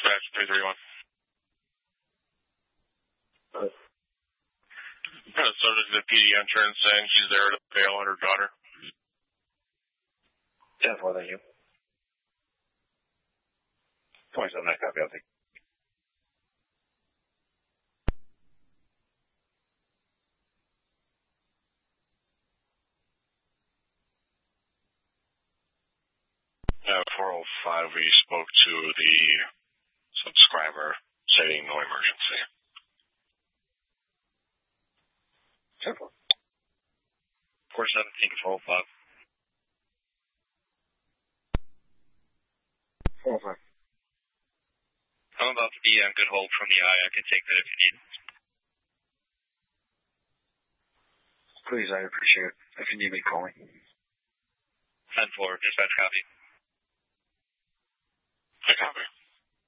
action 331. Subject to the PD entrance, and she's there to bail on her daughter. 10-4, thank you. 27, I copy, I'll take. At 405, we spoke to the subscriber stating no emergency. 10-4. 417 to 405. 405. I'm about to be on good hold from the eye. I can take that if you need. Please, I appreciate it. If you need me, call me. 10-4, dispatch copy.